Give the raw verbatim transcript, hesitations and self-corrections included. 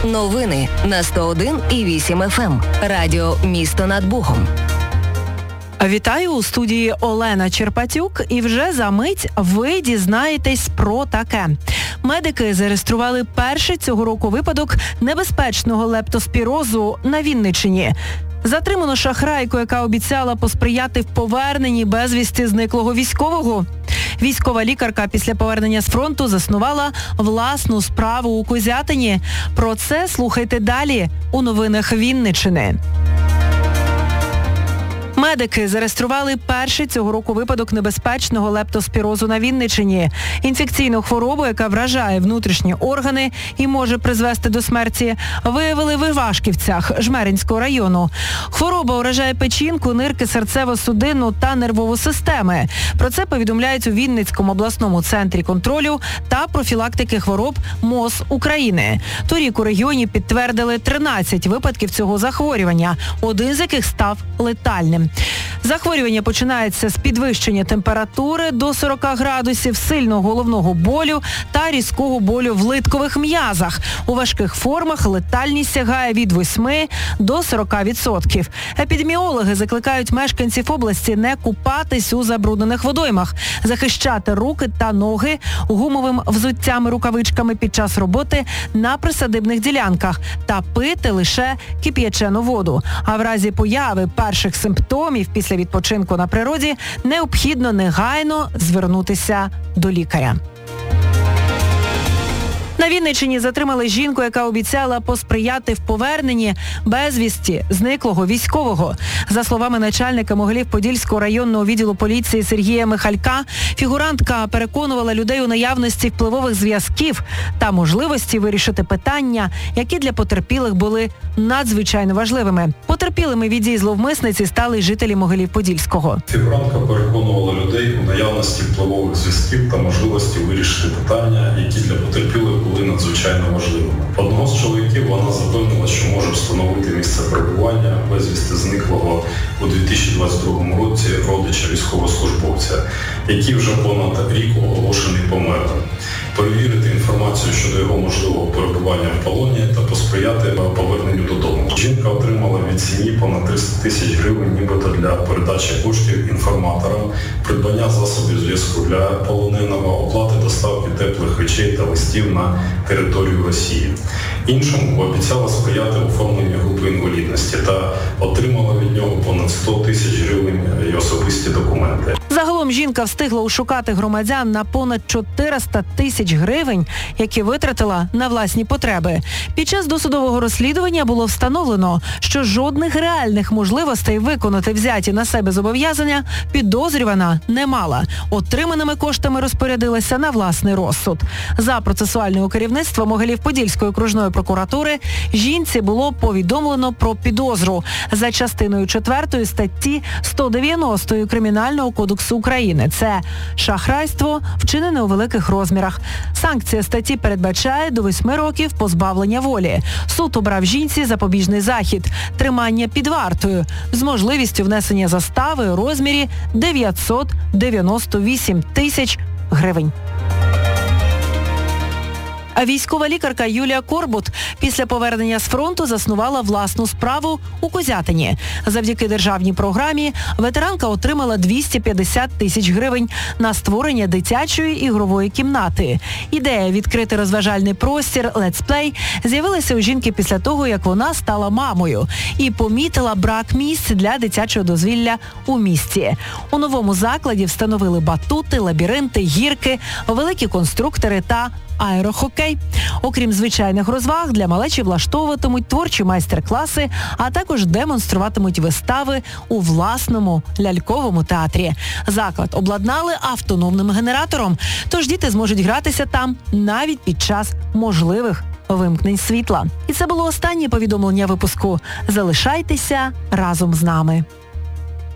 Новини на сто один і вісім еф ем. Радіо «Місто над Богом». Вітаю, у студії Олена Черпатюк, і вже за мить ви дізнаєтесь про таке. Медики зареєстрували перший цього року випадок небезпечного лептоспірозу на Вінниччині. Затримано шахрайку, яка обіцяла посприяти в поверненні безвісти зниклого військового. Військова лікарка після повернення з фронту заснувала власну справу у Козятині. Про це слухайте далі у новинах Вінниччини. Медики зареєстрували перший цього року випадок небезпечного лептоспірозу на Вінниччині. Інфекційну хворобу, яка вражає внутрішні органи і може призвести до смерті, виявили в Івашківцях Жмеринського району. Хвороба уражає печінку, нирки, серцево-судинну та нервову системи. Про це повідомляють у Вінницькому обласному центрі контролю та профілактики хвороб МОЗ України. Торік у регіоні підтвердили тринадцять випадків цього захворювання, один з яких став летальним. Захворювання починається з підвищення температури до сорок градусів, сильного головного болю та різкого болю в литкових м'язах. У важких формах летальність сягає від восьми до сорока відсотків. Епідеміологи закликають мешканців області не купатись у забруднених водоймах, захищати руки та ноги гумовим взуттям і рукавичками під час роботи на присадибних ділянках та пити лише кип'ячену воду. А в разі появи перших симптомів після відпочинку на природі необхідно негайно звернутися до лікаря. На Вінниччині затримали жінку, яка обіцяла посприяти в поверненні безвісті зниклого військового. За словами начальника Могилів-Подільського районного відділу поліції Сергія Михалька, фігурантка переконувала людей у наявності впливових зв'язків та можливості вирішити питання, які для потерпілих були надзвичайно важливими. Потерпілими від дій зловмисниці стали й жителі Могилів-Подільського. Фігурантка переконувала людей у наявності впливових зв'язків та можливості вирішити питання, які для потерпілих були надзвичайно важливими. Одного з чоловіків вона запевнила, що може встановити місце перебування безвісти зниклого у дві тисячі двадцять другому році родича військовослужбовця, який вже понад рік оголошений померлим. Перевірити інформацію щодо його можливого перебування в полоні та посприяти поверненню додому. Жінка отримала від сім'ї понад триста тисяч гривень нібито для передачі коштів інформаторам, придбання засобів зв'язку для полоненого, оплати доставки теплих речей та листів на територію Росії. Іншому обіцяла сприяти оформленню групи інвалідності та отримала від нього понад сто тисяч гривень і особисті документи. Загалом жінка встигла ушукати громадян на понад чотириста тисяч гривень, які витратила на власні потреби. Під час досудового розслідування було встановлено, що жодних реальних можливостей виконати взяті на себе зобов'язання підозрювана не мала. Отриманими коштами розпорядилася на власний розсуд. За процесуального керівництва Могилів-Подільської окружної прокуратури жінці було повідомлено про підозру за частиною четвертої статті сто дев'яностої Кримінального кодексу України. Це шахрайство, вчинене у великих розмірах. Санкція статті передбачає до восьми років позбавлення волі. Суд обрав жінці запобіжний захід – тримання під вартою з можливістю внесення застави у розмірі дев'ятсот дев'яносто вісім тисяч гривень. А військова лікарка Юлія Корбут після повернення з фронту заснувала власну справу у Козятині. Завдяки державній програмі ветеранка отримала двісті п'ятдесят тисяч гривень на створення дитячої ігрової кімнати. Ідея відкрити розважальний простір «Let's Play» з'явилася у жінки після того, як вона стала мамою і помітила брак місць для дитячого дозвілля у місті. У новому закладі встановили батути, лабіринти, гірки, великі конструктори та аерохокей. Окрім звичайних розваг, для малечі влаштовуватимуть творчі майстер-класи, а також демонструватимуть вистави у власному ляльковому театрі. Заклад обладнали автономним генератором, тож діти зможуть гратися там навіть під час можливих вимкнень світла. І це було останнє повідомлення випуску. Залишайтеся разом з нами.